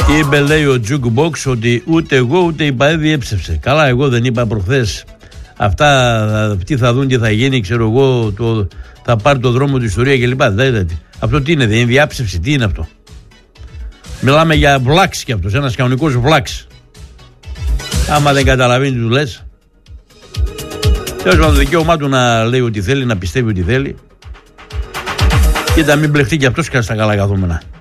Είπε, λέει ο Jukebox, ότι ούτε εγώ ούτε η ΠΑΕ διέψευσε. Καλά, εγώ δεν είπα προχθές αυτά, τι θα δουν, τι θα γίνει, ξέρω εγώ, θα πάρει το δρόμο του ιστορία κλπ. Αυτό τι είναι, δεν είναι διάψευση, τι είναι αυτό? Μιλάμε για βλάξ κι αυτός, ένας κανονικός βλάξ. Άμα δεν καταλαβαίνει τι του λες. Τέλος πάντων, το δικαίωμά του να λέει ό,τι θέλει, να πιστεύει ό,τι θέλει. Κοίτα, μην μπλεχτεί κι αυτός στα καλά καθόμενα.